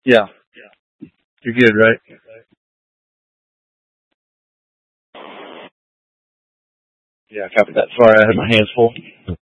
Yeah. You're good, right? Yeah, copy that. Sorry, I had my hands full.